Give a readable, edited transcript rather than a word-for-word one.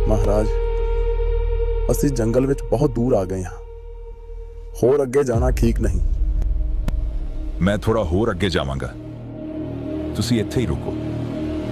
ਮਹਾਰਾਜ, ਅਸੀਂ ਜੰਗਲ ਵਿੱਚ ਬਹੁਤ ਦੂਰ ਆ ਗਏ ਹਾਂ। ਹੋਰ ਅੱਗੇ ਜਾਣਾ ਠੀਕ ਨਹੀਂ। ਮੈਂ ਥੋੜਾ ਹੋਰ ਅੱਗੇ ਜਾਵਾਂਗਾ, ਤੁਸੀਂ ਇੱਥੇ ਹੀ ਰੁਕੋ।